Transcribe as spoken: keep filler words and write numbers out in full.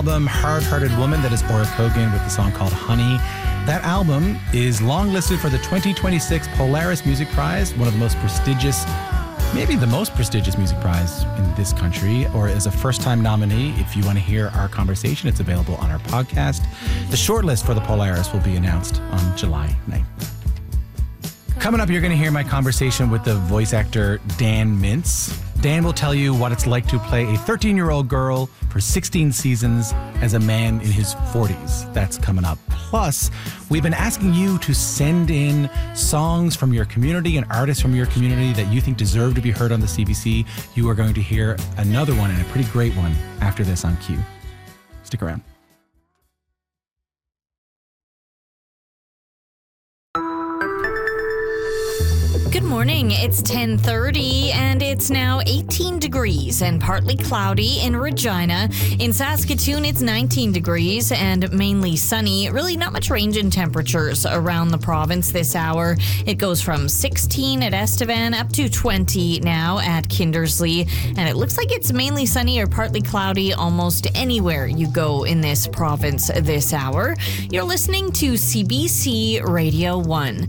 Album Hard-Hearted Woman, that is Ora Kogan with the song called Honey. That album is longlisted for the twenty twenty-six Polaris Music Prize, one of the most prestigious, maybe the most prestigious music prize in this country, or as a first-time nominee. If you want to hear our conversation, it's available on our podcast. The shortlist for the Polaris will be announced on July ninth. Coming up, you're going to hear my conversation with the voice actor Dan Mintz. Dan will tell you what it's like to play a thirteen-year-old girl for sixteen seasons as a man in his forties. That's coming up. Plus, we've been asking you to send in songs from your community and artists from your community that you think deserve to be heard on the C B C. You are going to hear another one, and a pretty great one, after this on Q. Stick around. Good morning. It's ten thirty and it's now eighteen degrees and partly cloudy in Regina. In Saskatoon, it's nineteen degrees and mainly sunny. Really not much range in temperatures around the province this hour. It goes from sixteen at Estevan up to twenty now at Kindersley. And it looks like it's mainly sunny or partly cloudy almost anywhere you go in this province this hour. You're listening to C B C Radio one.